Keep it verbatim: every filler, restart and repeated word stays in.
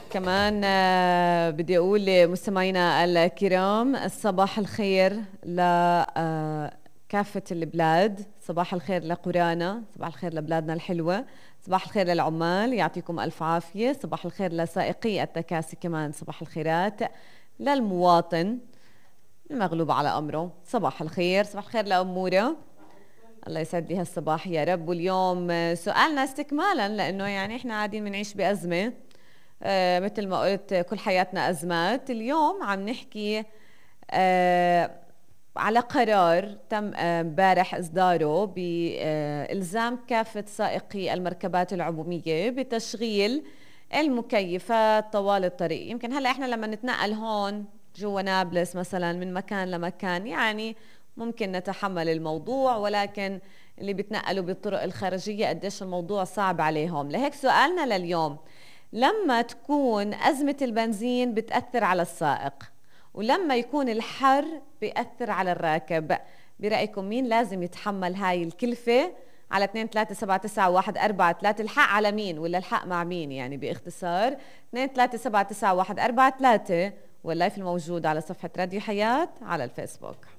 كمان آه، بدي أقول لمستمعينا الكرام صباح الخير لكافة البلاد، صباح الخير لقرانا، صباح الخير لبلادنا الحلوة، صباح الخير للعمال يعطيكم ألف عافية، صباح الخير لسائقي التكاسي، كمان صباح الخيرات للمواطن المغلوب على أمره، صباح الخير. صباح الخير لأمورة، الله يسعد لي هالصباح يا رب. واليوم سؤالنا استكمالا، لأنه يعني إحنا قاعدين بنعيش بأزمة، آه مثل ما قلت كل حياتنا أزمات. اليوم عم نحكي آه على قرار تم امبارح آه إصداره بإلزام كافة سائقي المركبات العمومية بتشغيل المكيفات طوال الطريق. يمكن هلأ إحنا لما نتنقل هون جوا نابلس مثلا من مكان لمكان يعني ممكن نتحمل الموضوع، ولكن اللي بيتنقلوا بالطرق الخارجية قديش الموضوع صعب عليهم. لهيك سؤالنا لليوم: لما تكون أزمة البنزين بتأثر على السائق، ولما يكون الحر بيأثر على الراكب، برأيكم مين لازم يتحمل هاي الكلفة؟ على اثنين ثلاثة سبعة تسعة واحد أربعة ثلاثة. الحق على مين ولا الحق مع مين؟ يعني باختصار اثنين ثلاثة سبعة تسعة واحد أربعة ثلاثة، واللايف الموجود على صفحة راديو حياة على الفيسبوك.